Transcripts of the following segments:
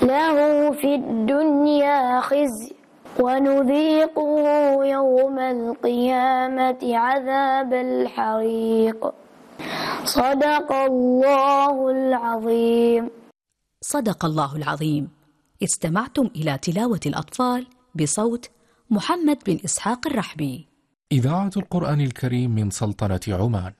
له في الدنيا خزي ونذيقه يوم القيامة عذاب الحريق. صدق الله العظيم. صدق الله العظيم. استمعتم إلى تلاوة الأطفال بصوت محمد بن إسحاق الرحبي. إذاعة القرآن الكريم من سلطنة عمان.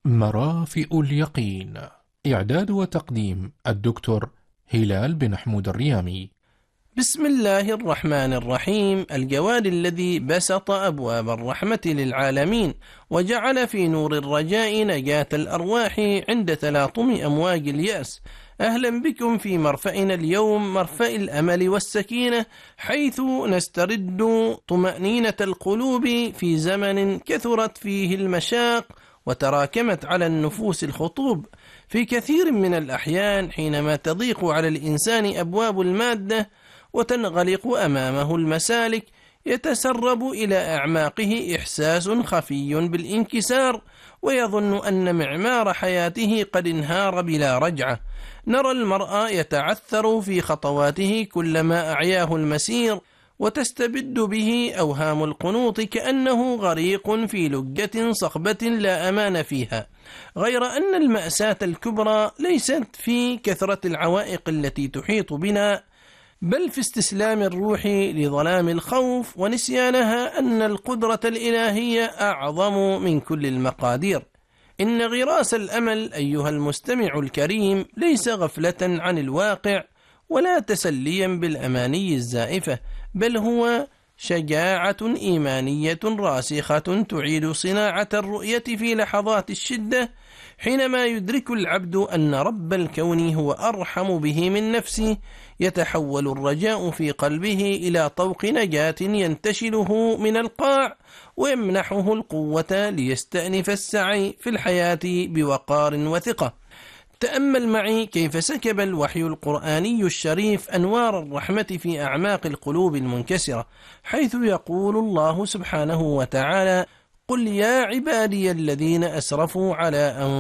مرافئ اليقين. إعداد وتقديم الدكتور هلال بن حمود الريامي. بسم الله الرحمن الرحيم. الجواد الذي بسط أبواب الرحمة للعالمين وجعل في نور الرجاء نجاة الأرواح عند تلاطم أمواج اليأس. أهلا بكم في مرفأنا اليوم، مرفأ الأمل والسكينة، حيث نسترد طمأنينة القلوب في زمن كثرت فيه المشاق وتراكمت على النفوس الخطوب. في كثير من الأحيان حينما تضيق على الإنسان أبواب المادة وتنغلق أمامه المسالك، يتسرب إلى أعماقه إحساس خفي بالانكسار، ويظن أن معمار حياته قد انهار بلا رجعة. نرى المرء يتعثر في خطواته كلما أعياه المسير، وتستبد به أوهام القنوط كأنه غريق في لجة صخبة لا أمان فيها. غير أن المأساة الكبرى ليست في كثرة العوائق التي تحيط بنا، بل في استسلام الروح لظلام الخوف ونسيانها أن القدرة الإلهية أعظم من كل المقادير. إن غراس الأمل أيها المستمع الكريم ليس غفلة عن الواقع ولا تسليا بالأماني الزائفة، بل هو شجاعة إيمانية راسخة تعيد صناعة الرؤية في لحظات الشدة، حينما يدرك العبد أن رب الكون هو أرحم به من نفسه. يتحول الرجاء في قلبه إلى طوق نجاة ينتشله من القاع ويمنحه القوة ليستأنف السعي في الحياة بوقار وثقة. تأمل معي كيف سكب الوحي القرآني الشريف أنوار الرحمة في أعماق القلوب المنكسرة، حيث يقول الله سبحانه وتعالى: قل يا عبادي الذين أسرفوا على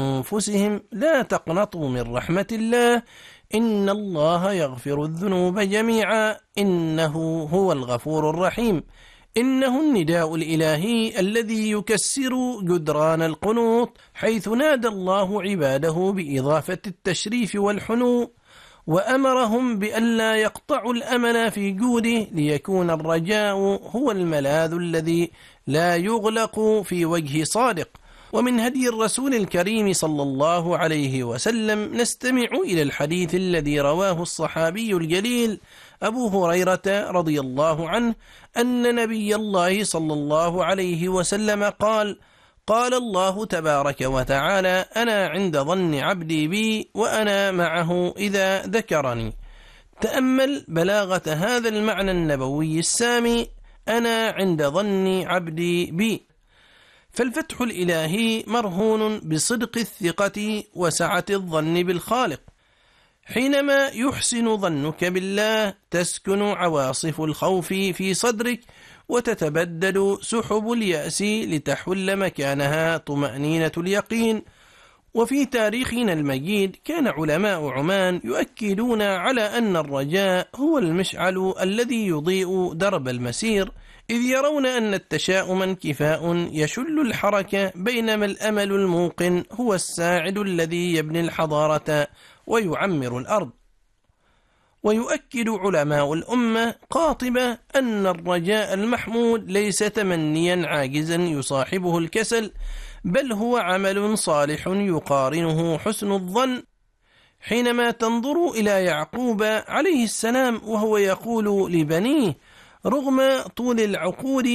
أنفسهم لا تقنطوا من رحمة الله إن الله يغفر الذنوب جميعا إنه هو الغفور الرحيم. إنه النداء الإلهي الذي يكسر جدران القنوط، حيث نادى الله عباده بإضافة التشريف والحنو، وأمرهم بألا يقطعوا الأمل في جوده، ليكون الرجاء هو الملاذ الذي لا يغلق في وجه صادق. ومن هدي الرسول الكريم صلى الله عليه وسلم نستمع إلى الحديث الذي رواه الصحابي الجليل أبو هريرة رضي الله عنه أن نبي الله صلى الله عليه وسلم قال: قال الله تبارك وتعالى: أنا عند ظن عبدي بي وأنا معه إذا ذكرني. تأمل بلاغة هذا المعنى النبوي السامي: أنا عند ظن عبدي بي. فالفتح الإلهي مرهون بصدق الثقة وسعة الظن بالخالق. حينما يحسن ظنك بالله تسكن عواصف الخوف في صدرك، وتتبدد سحب اليأس لتحل مكانها طمأنينة اليقين. وفي تاريخنا المجيد كان علماء عمان يؤكدون على أن الرجاء هو المشعل الذي يضيء درب المسير، إذ يرون أن التشاؤم انكفاء يشل الحركة، بينما الأمل الموقن هو الساعد الذي يبني الحضارة ويعمر الأرض. ويؤكد علماء الأمة قاطبة أن الرجاء المحمود ليس تمنيا عاجزا يصاحبه الكسل، بل هو عمل صالح يقارنه حسن الظن. حينما تنظر إلى يعقوب عليه السلام وهو يقول لبنيه رغم طول العقود